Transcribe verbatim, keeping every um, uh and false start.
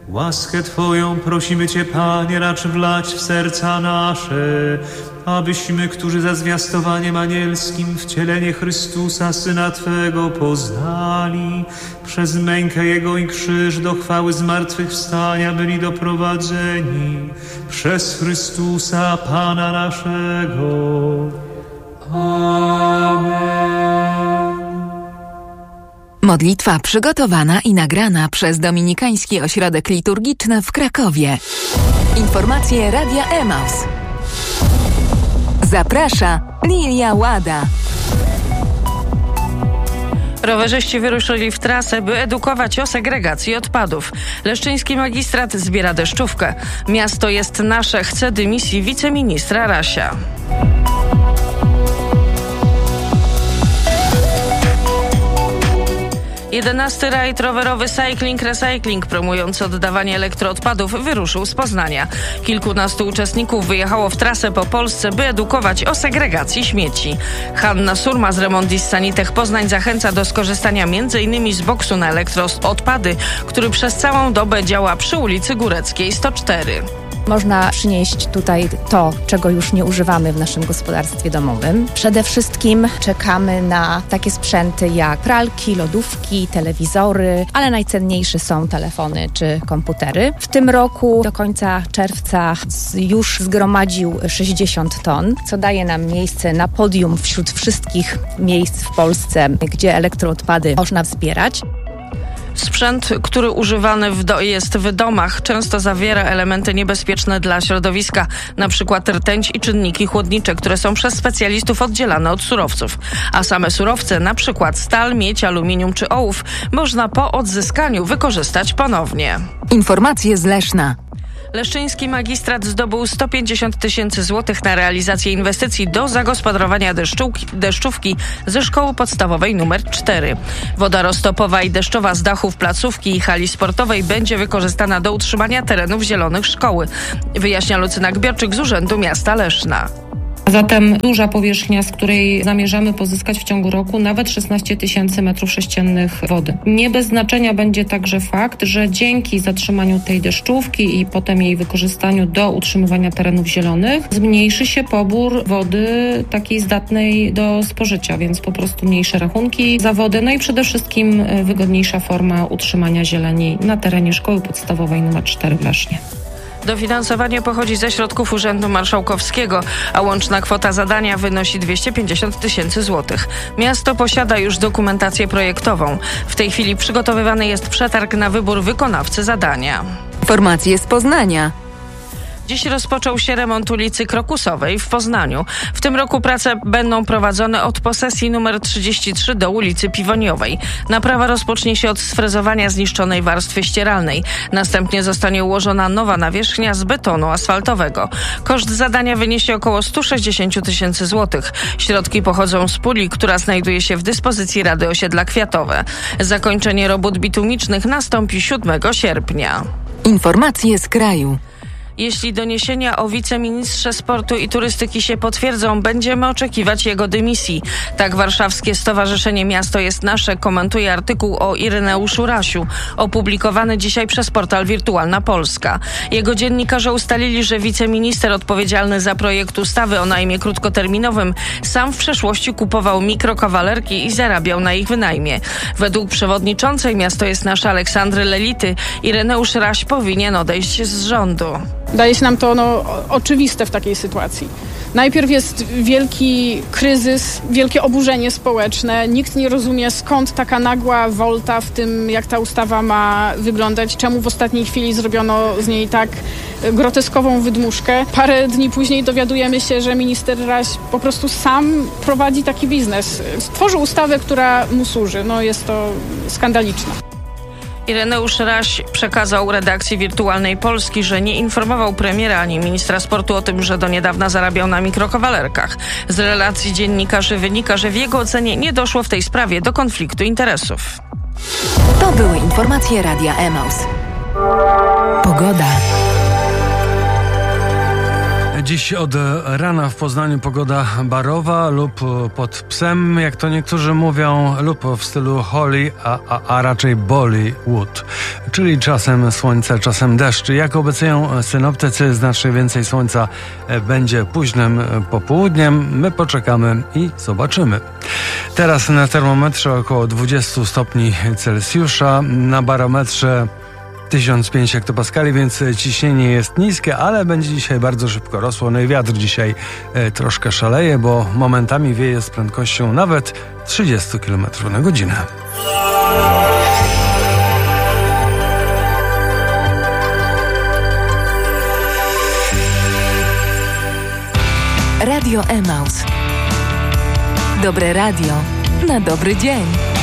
Łaskę Twoją prosimy Cię, Panie, racz wlać w serca nasze, abyśmy, którzy za zwiastowaniem anielskim wcielenie Chrystusa, Syna Twego, poznali, przez mękę Jego i krzyż do chwały zmartwychwstania byli doprowadzeni, przez Chrystusa, Pana naszego. Amen. Modlitwa przygotowana i nagrana przez Dominikański Ośrodek Liturgiczny w Krakowie. Informacje Radia Emaus. Zaprasza Lilia Łada. Rowerzyści wyruszyli w trasę, by edukować o segregacji odpadów. Leszczyński magistrat zbiera deszczówkę. Miasto jest nasze, chce dymisji wiceministra Rasia. Jedenasty rajd rowerowy Cycling Recycling, promujący oddawanie elektroodpadów, wyruszył z Poznania. Kilkunastu uczestników wyjechało w trasę po Polsce, by edukować o segregacji śmieci. Hanna Surma z Remondis Sanitech Poznań zachęca do skorzystania między innymi z boksu na elektroodpady, który przez całą dobę działa przy ulicy Góreckiej sto cztery. Można przynieść tutaj to, czego już nie używamy w naszym gospodarstwie domowym. Przede wszystkim czekamy na takie sprzęty jak pralki, lodówki, telewizory, ale najcenniejsze są telefony czy komputery. W tym roku do końca czerwca już zgromadził sześćdziesiąt ton, co daje nam miejsce na podium wśród wszystkich miejsc w Polsce, gdzie elektroodpady można zbierać. Sprzęt, który używany w do, jest w domach, często zawiera elementy niebezpieczne dla środowiska, na przykład rtęć i czynniki chłodnicze, które są przez specjalistów oddzielane od surowców. A same surowce, na przykład stal, miedź, aluminium czy ołów, można po odzyskaniu wykorzystać ponownie. Informacje z Leszna. Leszczyński magistrat zdobył sto pięćdziesiąt tysięcy złotych na realizację inwestycji do zagospodarowania deszczówki, deszczówki ze szkoły podstawowej numer cztery. Woda roztopowa i deszczowa z dachów placówki i hali sportowej będzie wykorzystana do utrzymania terenów zielonych szkoły, wyjaśnia Lucyna Gbiorczyk z Urzędu Miasta Leszna. Zatem duża powierzchnia, z której zamierzamy pozyskać w ciągu roku nawet szesnaście tysięcy metrów sześciennych wody. Nie bez znaczenia będzie także fakt, że dzięki zatrzymaniu tej deszczówki i potem jej wykorzystaniu do utrzymywania terenów zielonych zmniejszy się pobór wody takiej zdatnej do spożycia, więc po prostu mniejsze rachunki za wodę, no i przede wszystkim wygodniejsza forma utrzymania zieleni na terenie szkoły podstawowej numer cztery w Lesznie. Dofinansowanie pochodzi ze środków Urzędu Marszałkowskiego, a łączna kwota zadania wynosi dwieście pięćdziesiąt tysięcy złotych. Miasto posiada już dokumentację projektową. W tej chwili przygotowywany jest przetarg na wybór wykonawcy zadania. Informacje z Poznania. Dziś rozpoczął się remont ulicy Krokusowej w Poznaniu. W tym roku prace będą prowadzone od posesji numer trzydzieści trzy do ulicy Piwoniowej. Naprawa rozpocznie się od sfrezowania zniszczonej warstwy ścieralnej. Następnie zostanie ułożona nowa nawierzchnia z betonu asfaltowego. Koszt zadania wyniesie około sto sześćdziesiąt tysięcy złotych. Środki pochodzą z puli, która znajduje się w dyspozycji Rady Osiedla Kwiatowe. Zakończenie robót bitumicznych nastąpi siódmego sierpnia. Informacje z kraju. Jeśli doniesienia o wiceministrze sportu i turystyki się potwierdzą, będziemy oczekiwać jego dymisji. Tak warszawskie Stowarzyszenie Miasto jest Nasze komentuje artykuł o Ireneuszu Rasiu, opublikowany dzisiaj przez portal Wirtualna Polska. Jego dziennikarze ustalili, że wiceminister odpowiedzialny za projekt ustawy o najmie krótkoterminowym sam w przeszłości kupował mikrokawalerki i zarabiał na ich wynajmie. Według przewodniczącej Miasto jest Nasze Aleksandry Lelity Ireneusz Raś powinien odejść z rządu. Wydaje się nam to no, oczywiste w takiej sytuacji. Najpierw jest wielki kryzys, wielkie oburzenie społeczne. Nikt nie rozumie, skąd taka nagła wolta w tym, jak ta ustawa ma wyglądać. Czemu w ostatniej chwili zrobiono z niej tak groteskową wydmuszkę. Parę dni później dowiadujemy się, że minister Raś po prostu sam prowadzi taki biznes. Stworzył ustawę, która mu służy. No, jest to skandaliczne. Ireneusz Raś przekazał redakcji Wirtualnej Polski, że nie informował premiera ani ministra sportu o tym, że do niedawna zarabiał na mikrokawalerkach. Z relacji dziennikarzy wynika, że w jego ocenie nie doszło w tej sprawie do konfliktu interesów. To były informacje Radia Emaus. Pogoda. Dziś od rana w Poznaniu pogoda barowa lub pod psem, jak to niektórzy mówią, lub w stylu Holly, a, a, a raczej Bollywood. Czyli czasem słońce, czasem deszcz. Jak obiecują synoptycy, znacznie więcej słońca będzie późnym popołudniem. My poczekamy i zobaczymy. Teraz na termometrze około dwadzieścia stopni Celsjusza, na barometrze tysiąc pięć hektopaskali, więc ciśnienie jest niskie, ale będzie dzisiaj bardzo szybko rosło. No i wiatr dzisiaj e, troszkę szaleje, bo momentami wieje z prędkością nawet trzydzieści kilometrów na godzinę. Radio Emaus. Dobre radio na dobry dzień.